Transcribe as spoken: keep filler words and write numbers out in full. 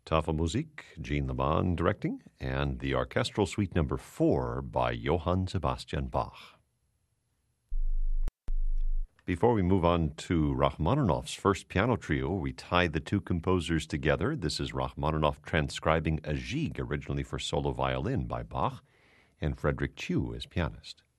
Tafelmusik, Jean Leman directing, and the Orchestral Suite Number four by Johann Sebastian Bach. Before we move on to Rachmaninoff's first piano trio, we tie the two composers together. This is Rachmaninoff transcribing a Gigue, originally for solo violin by Bach, and Frederick Chew as pianist.